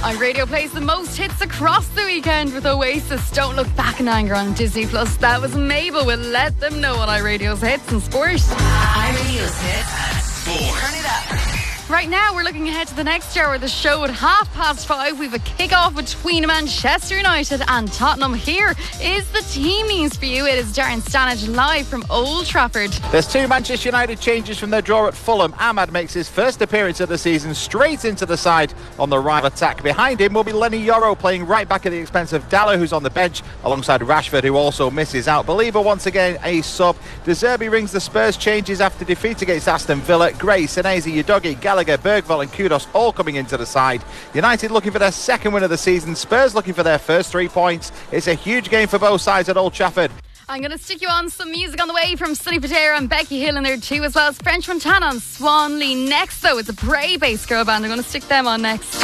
On Radio plays the most hits across the weekend with Oasis. Don't Look Back in Anger on Disney Plus. That was Mabel with Let Them Know on iRadio's Hits and Sport. iRadio's Hits and Sport. Turn it up. Right now, we're looking ahead to the next hour of the show at 5:30. We have a kick-off between Manchester United and Tottenham. Here is the team news for you. It is Darren Stanage live from Old Trafford. There's two Manchester United changes from their draw at Fulham. Ahmad makes his first appearance of the season straight into the side on the right attack. Behind him will be Lenny Yoro playing right back at the expense of Dallo, who's on the bench, alongside Rashford, who also misses out. Believer once again a sub. De Zerbi rings the Spurs changes after defeat against Aston Villa. Gray, Senesi, Udogi, Gallagher, Bergvall and Kudos all coming into the side. United looking for their second win of the season. Spurs looking for their first 3 points. It's a huge game for both sides at Old Trafford. I'm going to stick you on some music on the way from Sonny Patera and Becky Hill in there too, as well as French Montana and Swan Lee. Next though, it's a Bray based girl band. I'm going to stick them on next.